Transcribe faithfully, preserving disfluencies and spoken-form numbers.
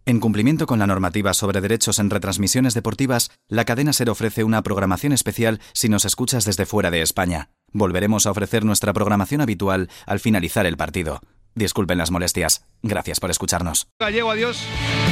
En cumplimiento con la normativa sobre derechos en retransmisiones deportivas, la cadena SER ofrece una programación especial si nos escuchas desde fuera de España. Volveremos a ofrecer nuestra programación habitual al finalizar el partido. Disculpen las molestias. Gracias por escucharnos. Gallego, adiós.